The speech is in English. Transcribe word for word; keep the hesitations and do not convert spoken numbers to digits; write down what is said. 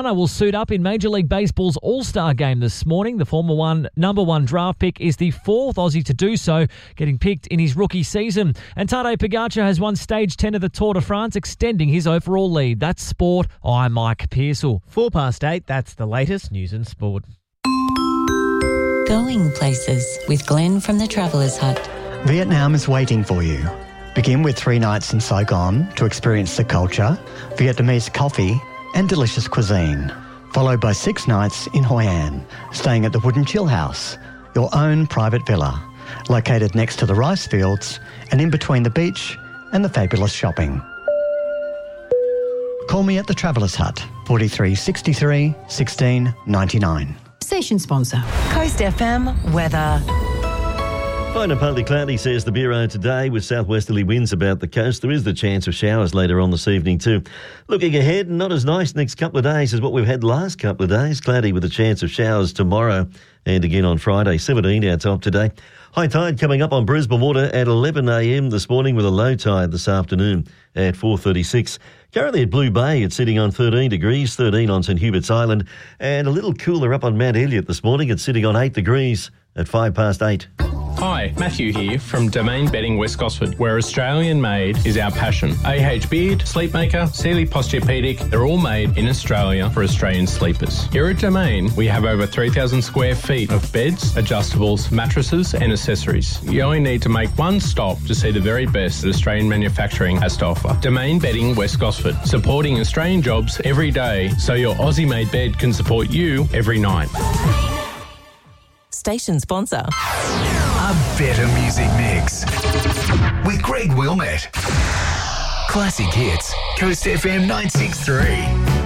will suit up in Major League Baseball's All-Star game this morning. The former one number one draft pick is the fourth Aussie to do so, getting picked in his rookie season. And Tadej Pogacar has won stage ten of the Tour de France, extending his overall lead. That's sport. I'm Mike Pearsall. Four past eight, that's the latest news and sport. Going places with Glenn from the Traveller's Hut. Vietnam is waiting for you. Begin with three nights in Saigon to experience the culture, Vietnamese coffee and delicious cuisine, followed by six nights in Hoi An, staying at the Wooden Chill House, your own private villa, located next to the rice fields and in between the beach and the fabulous shopping. Call me at the Traveller's Hut, forty-three sixty-three, sixteen ninety-nine. Station sponsor. Coast F M weather. Fine and partly cloudy, says the Bureau today, with southwesterly winds about the coast. There is the chance of showers later on this evening too. Looking ahead, not as nice next couple of days as what we've had the last couple of days. Cloudy with a chance of showers tomorrow and again on Friday. seventeen our top today. High tide coming up on Brisbane Water at eleven a m this morning, with a low tide this afternoon at four thirty-six. Currently at Blue Bay, it's sitting on thirteen degrees, thirteen on St Hubert's Island, and a little cooler up on Mount Elliot this morning. It's sitting on eight degrees at five past eight. Hi, Matthew here from Domain Bedding West Gosford, where Australian made is our passion. A H Beard, Sleepmaker, Sealy Posturepedic, they're all made in Australia for Australian sleepers. Here at Domain, we have over three thousand square feet of beds, adjustables, mattresses and accessories. You only need to make one stop to see the very best that Australian manufacturing has to offer. Domain Bedding West Gosford, supporting Australian jobs every day so your Aussie-made bed can support you every night. Station sponsor. A better music mix with Greg Wilmette. Classic hits. Coast F M nine six three.